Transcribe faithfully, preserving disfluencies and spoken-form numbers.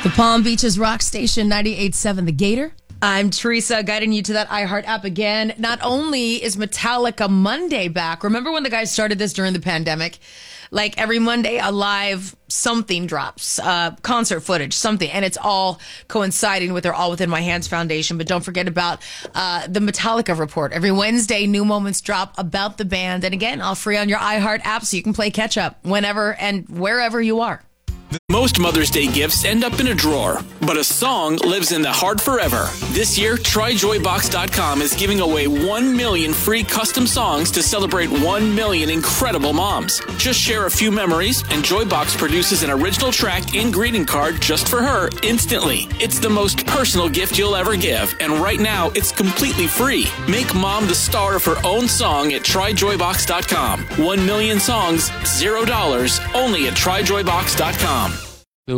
The Palm Beaches Rock Station ninety-eight point seven The Gator. I'm Teresa, guiding you to that iHeart app again. Not only is Metallica Monday back, remember when the guys started this during the pandemic? Like every Monday, a live something drops, uh, concert footage, something, and it's all coinciding with their All Within My Hands Foundation. But don't forget about uh, the Metallica Report. Every Wednesday, new moments drop about the band. And again, all free on your iHeart app so you can play catch up whenever and wherever you are. Most Mother's Day gifts end up in a drawer, but a song lives in the heart forever. This year, Try Joy Box dot com is giving away one million free custom songs to celebrate one million incredible moms. Just share a few memories, and Joybox produces an original track and greeting card just for her instantly. It's the most personal gift you'll ever give, and right now, it's completely free. Make mom the star of her own song at Try Joy Box dot com. One million songs, zero dollars, only at Try Joy Box dot com.